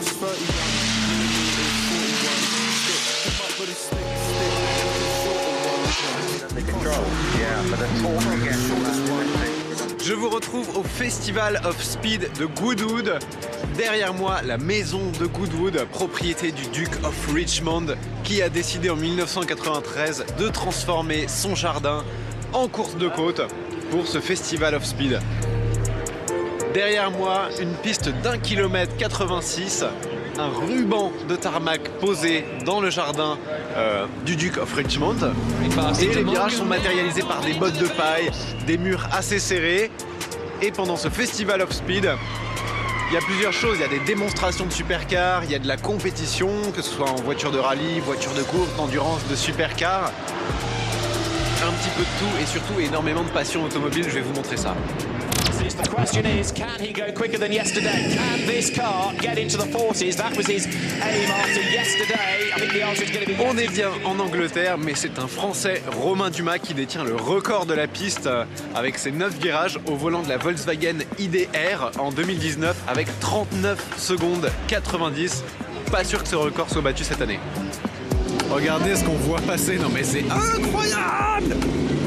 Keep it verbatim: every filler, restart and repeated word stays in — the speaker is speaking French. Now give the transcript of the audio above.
Je vous retrouve au Festival of Speed de Goodwood. Derrière moi, la maison de Goodwood, propriété du Duke of Richmond, qui a décidé en mille neuf cent quatre-vingt-treize de transformer son jardin en course de côte pour ce Festival of Speed. Derrière moi, une piste d'un kilomètre quatre-vingt-six, un ruban de tarmac posé dans le jardin euh, du Duke of Richmond. Et les virages sont matérialisés par des bottes de paille, des murs assez serrés. Et pendant ce Festival of Speed, il y a plusieurs choses. Il y a des démonstrations de supercars, il y a de la compétition, que ce soit en voiture de rallye, voiture de course, d'endurance, de supercars. Un petit peu de tout et surtout énormément de passion automobile. Je vais vous montrer ça. The question is, can he go quicker than yesterday? Can this car get into the forties? That was his aim after yesterday. I think the answer is going to be yes. On est bien en Angleterre, mais c'est un Français, Romain Dumas, qui détient le record de la piste avec ses neuf virages au volant de la Volkswagen I D R en deux mille dix-neuf avec trente-neuf secondes quatre-vingt-dix. Pas sûr que ce record soit battu cette année. Regardez ce qu'on voit passer, non mais c'est incroyable!